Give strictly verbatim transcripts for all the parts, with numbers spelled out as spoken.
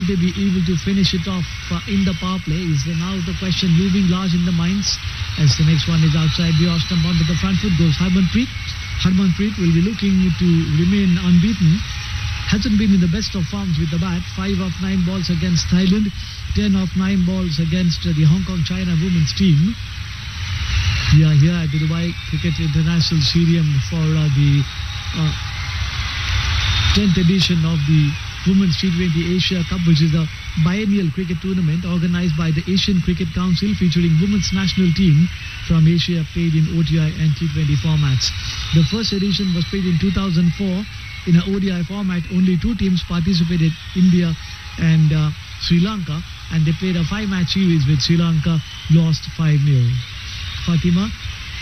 They be able to finish it off uh, in the power play is now the question looming large in the minds, as the next one is outside the off stump. Onto the front foot goes Harmanpreet. Harmanpreet will be looking to remain unbeaten. Hasn't been in the best of forms with the bat. Five of nine balls against Thailand, ten of nine balls against uh, the Hong Kong China women's team. We are here at the Dubai Cricket International Stadium for uh, the uh, tenth edition of the Women's T twenty Asia Cup, which is a biennial cricket tournament organized by the Asian Cricket Council, featuring women's national team from Asia played in O D I and T twenty formats. The first edition was played in two thousand four. In an O D I format, only two teams participated, India and uh, Sri Lanka, and they played a five-match series with Sri Lanka lost five nil. Fatima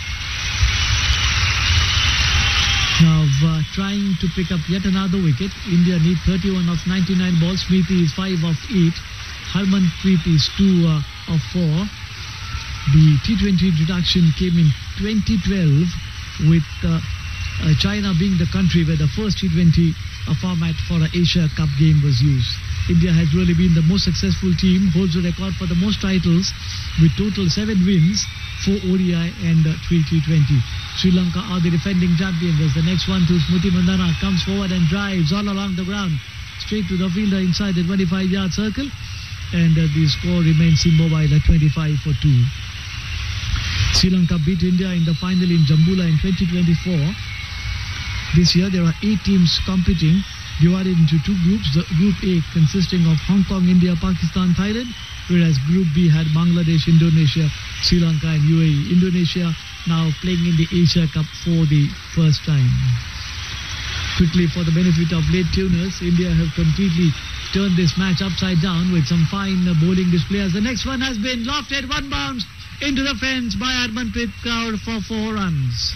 now uh, trying to pick up yet another wicket. India need thirty-one of ninety-nine balls. Smriti is five of eight. Harmanpreet is two uh, of four. The T twenty introduction came in twenty twelve, with uh, uh, China being the country where the first T twenty uh, format for an Asia Cup game was used. India has really been the most successful team, holds the record for the most titles with total seven wins, four O D I and uh, three T twenty. Sri Lanka are the defending champions. As the next one to Smriti Mandhana comes forward and drives all along the ground, straight to the fielder inside the twenty-five yard circle, and uh, the score remains immobile at twenty-five for two. Sri Lanka beat India in the final in Jambula in twenty twenty-four. This year there are eight teams competing, divided into two groups. The Group A consisting of Hong Kong, India, Pakistan, Thailand, whereas Group B had Bangladesh, Indonesia, Sri Lanka and U A E. Indonesia now playing in the Asia Cup for the first time. Quickly, for the benefit of late tuners, India have completely turned this match upside down with some fine uh, bowling displays. The next one has been lofted, one bounce into the fence by Harmanpreet Kaur for four runs.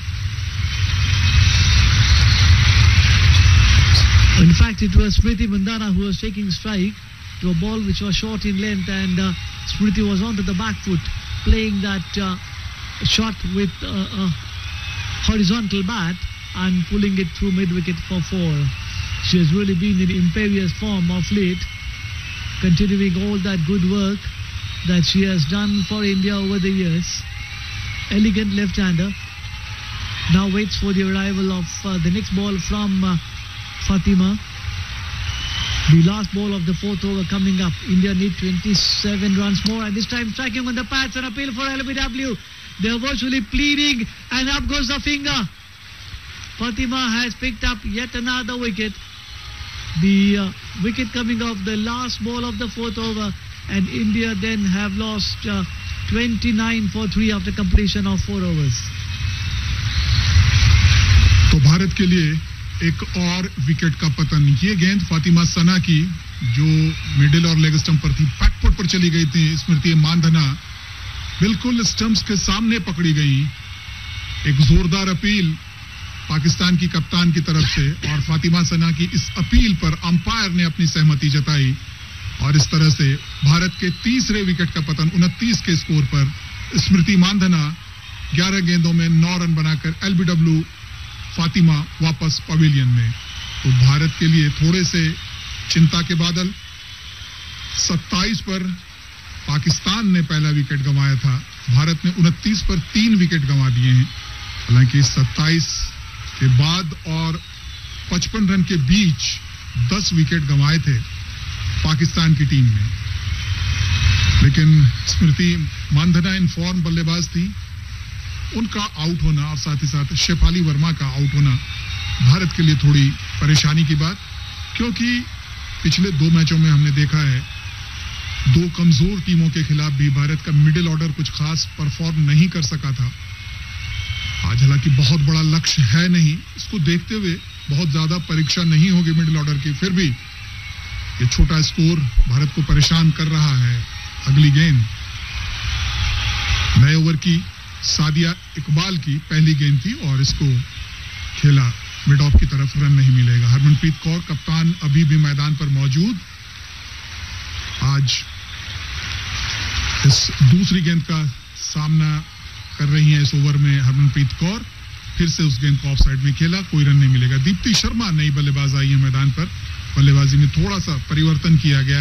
In fact, it was Smriti Mandhana who was taking strike to a ball which was short in length, and uh, Smriti was onto the back foot, playing that uh, shot with uh, a horizontal bat and pulling it through mid-wicket for four. She has really been in imperious form of late, continuing all that good work that she has done for India over the years. Elegant left-hander. Now waits for the arrival of uh, the next ball from uh, Fatima. The last ball of the fourth over coming up. India need twenty-seven runs more, and this time striking on the pads. An appeal for L B W. They're virtually pleading, and up goes the finger. Fatima has picked up yet another wicket. The uh, wicket coming off the last ball of the fourth over, and India then have lost uh, twenty-nine for three after completion of four overs. तो भारत के लिए एक और wicket का पतन. ये गेंद फातिमा सना की जो मिडिल और लेग स्टंप पर थी, बैकफुट पर चली गई थी. स्मृति मानधना बिल्कुल स्टंप्स के सामने पकड़ी गई. एक जोरदार अपील पाकिस्तान की कप्तान की तरफ से, और फातिमा सना की इस अपील पर अंपायर ने अपनी सहमति जताई, और इस तरह से भारत के तीसरे विकेट का पतन उनतीस के स्कोर पर. स्मृति मानधना ग्यारह गेंदों में नौ रन बनाकर एलबीडब्ल्यू फातिमा वापस पवेलियन में. तो भारत के लिए थोड़े से चिंता के बादल. सत्ताईस पर पाकिस्तान ने पहला विकेट गंवाया था, भारत ने उनतीस पर तीन विकेट गंवा दिए हैं. हालांकि सत्ताईस के बाद और पचपन रन के बीच दस विकेट गंवाए थे पाकिस्तान की टीम ने. लेकिन स्मृति मानधना इन फॉर्म बल्लेबाज थी. उनका आउट होना और साथ ही साथ शेफाली वर्मा का आउट होना भारत के लिए थोड़ी परेशानी की बात, क्योंकि पिछले दो मैचों में हमने देखा है दो कमजोर टीमों के खिलाफ भी भारत का मिडिल ऑर्डर कुछ खास परफॉर्म नहीं कर सका था. आज हालांकि बहुत बड़ा लक्ष्य है नहीं, इसको देखते हुए बहुत ज्यादा परीक्षा नहीं होगी मिडिल ऑर्डर की, फिर भी ये छोटा स्कोर भारत को परेशान कर रहा है. अगली गेंद नए ओवर की सादिया इकबाल की पहली गेंद थी, और इसको खेला मिड ऑफ की तरफ, रन नहीं मिलेगा. हरमनप्रीत कौर कप्तान अभी भी मैदान पर मौजूद. आज इस दूसरी गेंद का सामना कर रही हैं इस ओवर में हरमनप्रीत कौर. फिर से उस गेंद को ऑफ साइड में खेला, कोई रन नहीं मिलेगा. दीप्ति शर्मा नई बल्लेबाज आई है मैदान पर. बल्लेबाजी में थोड़ा सा परिवर्तन किया गया